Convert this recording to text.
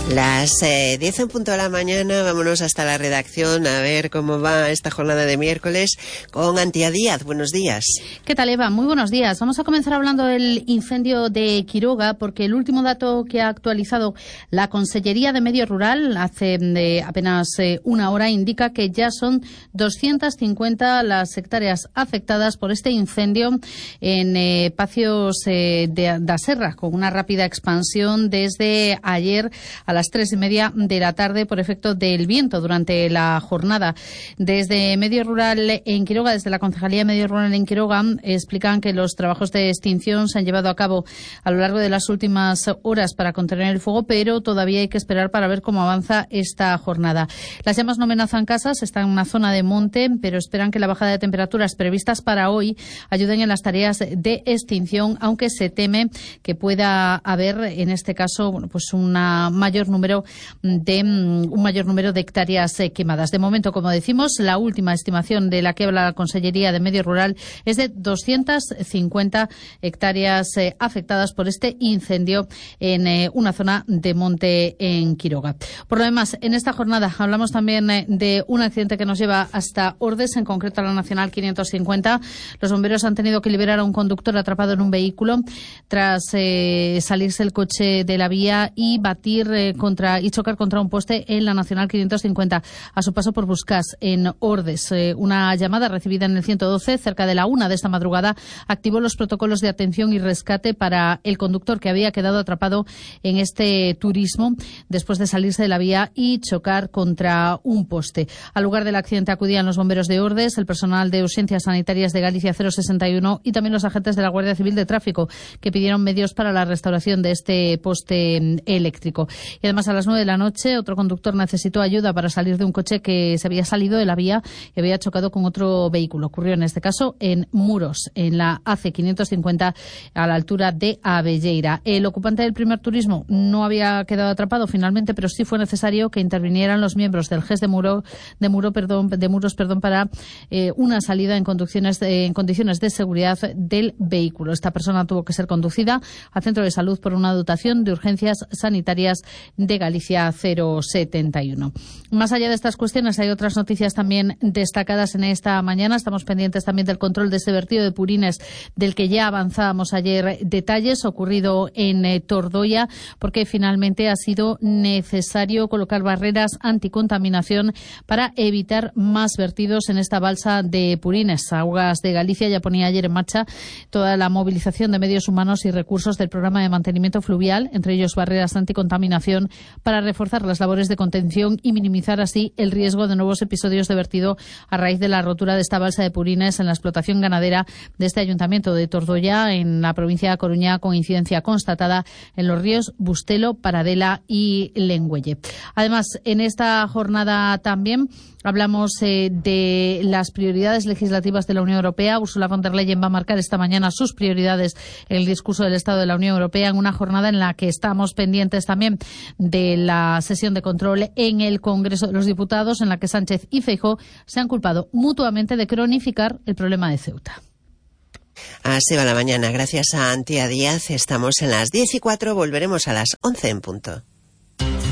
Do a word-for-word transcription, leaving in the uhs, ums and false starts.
Las eh, diez en punto de la mañana, vámonos hasta la redacción a ver cómo va esta jornada de miércoles con Antía Díaz. Buenos días. ¿Qué tal, Eva? Muy buenos días. Vamos a comenzar hablando del incendio de Quiroga, porque el último dato que ha actualizado la Consellería de Medio Rural hace eh, apenas eh, una hora indica que ya son doscientas cincuenta las hectáreas afectadas por este incendio en eh, Pacios eh, de da Serra, con una rápida expansión desde ayer a las tres y media de la tarde por efecto del viento durante la jornada. Desde Medio Rural en Quiroga, desde la Concejalía de Medio Rural en Quiroga, explican que los trabajos de extinción se han llevado a cabo a lo largo de las últimas horas para contener el fuego, pero todavía hay que esperar para ver cómo avanza esta jornada. Las llamas no amenazan casas, están en una zona de monte, pero esperan que la bajada de temperaturas previstas para hoy ayuden en las tareas de extinción, aunque se teme que pueda haber, en este caso, bueno, pues una mayor número de un mayor número de hectáreas eh, quemadas. De momento, como decimos, la última estimación de la que habla la Consellería de Medio Rural es de doscientas cincuenta hectáreas eh, afectadas por este incendio en eh, una zona de monte en Quiroga. Por lo demás, en esta jornada hablamos también eh, de un accidente que nos lleva hasta Ordes, en concreto a la Nacional quinientos cincuenta. Los bomberos han tenido que liberar a un conductor atrapado en un vehículo tras eh, salirse el coche de la vía y batir eh, contra y chocar contra un poste en la Nacional quinientos cincuenta a su paso por Buscás, en Ordes. Eh, una llamada recibida en el ciento doce cerca de la una de esta madrugada activó los protocolos de atención y rescate para el conductor que había quedado atrapado en este turismo después de salirse de la vía y chocar contra un poste. Al lugar del accidente acudían los bomberos de Ordes, el personal de urgencias sanitarias de Galicia cero sesenta y uno y también los agentes de la Guardia Civil de Tráfico, que pidieron medios para la restauración de este poste eléctrico. Y además, a las nueve de la noche, otro conductor necesitó ayuda para salir de un coche que se había salido de la vía y había chocado con otro vehículo. Ocurrió en este caso en Muros, en la A C quinientos cincuenta, a la altura de Abelleira. El ocupante del primer turismo no había quedado atrapado finalmente, pero sí fue necesario que intervinieran los miembros del G E S de Muro, de Muro, perdón, de Muros, perdón, para eh, una salida en condiciones de, en condiciones de seguridad del vehículo. Esta persona tuvo que ser conducida al centro de salud por una dotación de urgencias sanitarias de Galicia cero setenta y uno. Más allá de estas cuestiones, hay otras noticias también destacadas en esta mañana. Estamos pendientes también del control de ese vertido de purines del que ya avanzábamos ayer detalles, ocurrido en eh, Tordoya, porque finalmente ha sido necesario colocar barreras anticontaminación para evitar más vertidos en esta balsa de purines. Aguas de Galicia ya ponía ayer en marcha toda la movilización de medios humanos y recursos del programa de mantenimiento fluvial, entre ellos barreras anticontaminación, para reforzar las labores de contención y minimizar así el riesgo de nuevos episodios de vertido a raíz de la rotura de esta balsa de purines en la explotación ganadera de este ayuntamiento de Tordoya, en la provincia de Coruña, con incidencia constatada en los ríos Bustelo, Paradela y Lengüelle. Además, en esta jornada también hablamos eh, de las prioridades legislativas de la Unión Europea. Ursula von der Leyen va a marcar esta mañana sus prioridades en el discurso del Estado de la Unión Europea, en una jornada en la que estamos pendientes también de la sesión de control en el Congreso de los Diputados, en la que Sánchez y Feijóo se han culpado mutuamente de cronificar el problema de Ceuta. Así va la mañana. Gracias a Antía Díaz. Estamos en las diez y cuatro. Volveremos a las once en punto.